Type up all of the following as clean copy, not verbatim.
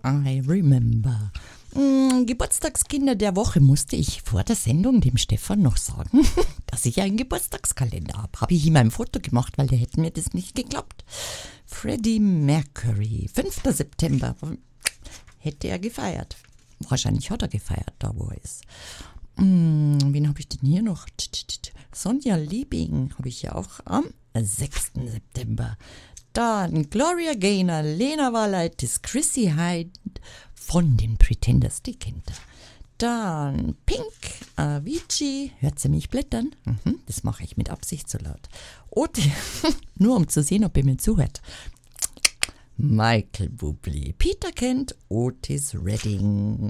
I remember. Geburtstagskinder der Woche musste ich vor der Sendung dem Stefan noch sagen, dass ich einen Geburtstagskalender habe. Habe ich ihm ein Foto gemacht, weil der hätte mir das nicht geglaubt. Freddie Mercury, 5. September, hätte er gefeiert. Wahrscheinlich hat er gefeiert, da wo er ist. Wen habe ich denn hier noch? Sonja Liebing habe ich ja auch am 6. September. Dann Gloria Gaynor, Lena Valaitis, Chrissy Hyde von den Pretenders, die kennt ihr. Dann Pink, Avicii, hört sie mich blättern? Das mache ich mit Absicht so laut. Otis, nur um zu sehen, ob ihr mir zuhört. Michael Bublé, Peter Kent, Otis Redding.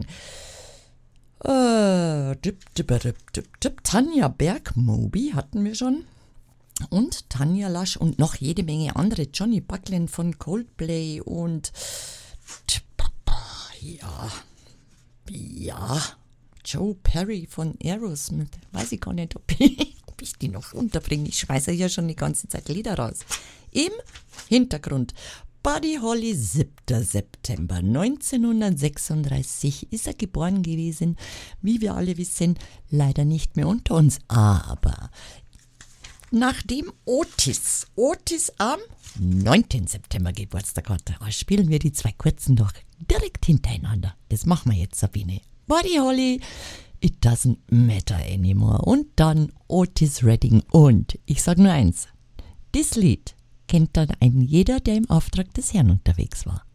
Tanja Berg, Moby hatten wir schon. Und Tanja Lasch und noch jede Menge andere. Johnny Buckland von Coldplay und ja, Joe Perry von Aerosmith. Weiß ich gar nicht, ob ich die noch unterbringe. Ich schmeiße ja schon die ganze Zeit Lieder raus. Im Hintergrund Buddy Holly, 7. September 1936 ist er geboren gewesen. Wie wir alle wissen, leider nicht mehr unter uns. Aber nachdem Otis am 9. September Geburtstag hatte, spielen wir die zwei kurzen doch direkt hintereinander. Das machen wir jetzt, Sabine. Buddy Holly, It Doesn't Matter Anymore. Und dann Otis Redding. Und ich sage nur eins, das Lied kennt dann jeder, der im Auftrag des Herrn unterwegs war.